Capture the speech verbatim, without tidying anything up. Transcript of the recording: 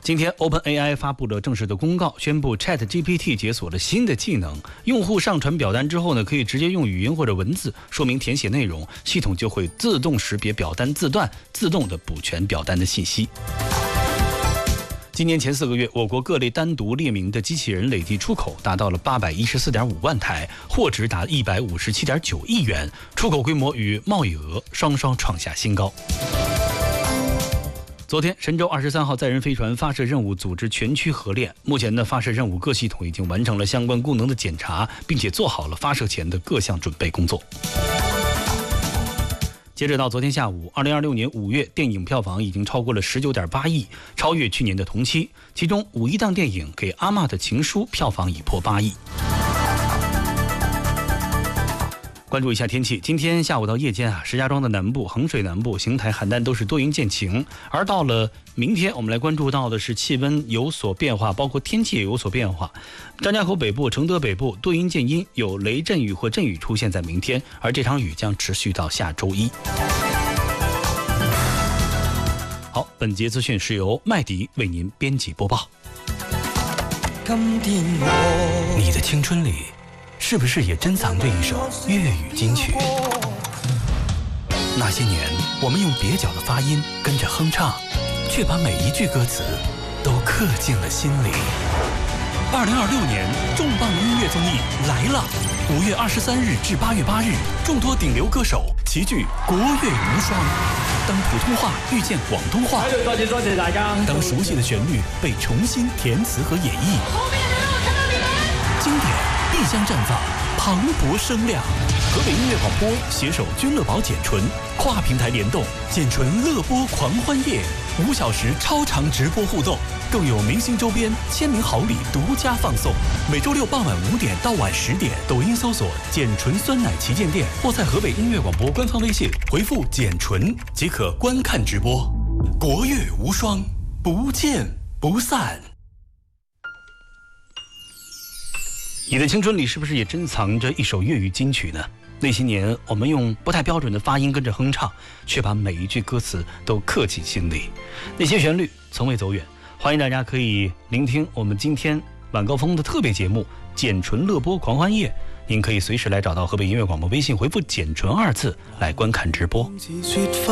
今天 OpenAI 发布了正式的公告，宣布 ChatGPT 解锁了新的技能，用户上传表单之后呢，可以直接用语音或者文字说明填写内容，系统就会自动识别表单字段，自动的补全表单的信息。今年前四个月，我国各类单独列明的机器人累计出口达到了八百一十四点五万台，货值达一百五十七点九亿元，出口规模与贸易额双双创下新高。昨天，神舟二十三号载人飞船发射任务组织全区核练，目前呢，发射任务各系统已经完成了相关功能的检查，并且做好了发射前的各项准备工作。截止到昨天下午，二零二六年五月电影票房已经超过了十九点八亿，超越去年的同期。其中，五一档电影《给阿嬷的情书》票房已破八亿。关注一下天气，今天下午到夜间啊，石家庄的南部、衡水南部、邢台、邯郸都是多云见晴。而到了明天，我们来关注到的是气温有所变化，包括天气也有所变化。张家口北部、承德北部多云见阴，有雷阵雨或阵雨出现在明天，而这场雨将持续到下周一。好，本节资讯是由麦迪为您编辑播报。 你的青春里是不是也珍藏着一首粤语金曲？那些年，我们用蹩脚的发音跟着哼唱，却把每一句歌词都刻进了心里。二零二六年重磅音乐综艺来了！五月二十三日至八月八日，众多顶流歌手齐聚国乐无双。当普通话遇见广东话， 多謝多謝大家。 当熟悉的旋律被重新填词和演绎，经典必将绽放，磅礴声量。河北音乐广播携手君乐宝简纯，跨平台联动，简纯乐播狂欢夜，五小时超长直播互动，更有明星周边、签名好礼独家放送。每周六傍晚五点到晚十点，抖音搜索“简纯酸奶旗舰店”，或在河北音乐广播官方微信回复“简纯”即可观看直播。国乐无双，不见不散。 你的青春里是不是也珍藏着一首粤语金曲呢？那些年，我们用不太标准的发音跟着哼唱，却把每一句歌词都刻进心里。那些旋律从未走远。欢迎大家可以聆听我们今天晚高峰的特别节目《简纯乐播狂欢夜》，您可以随时来找到河北音乐广播微信，回复“简纯”二字来观看直播。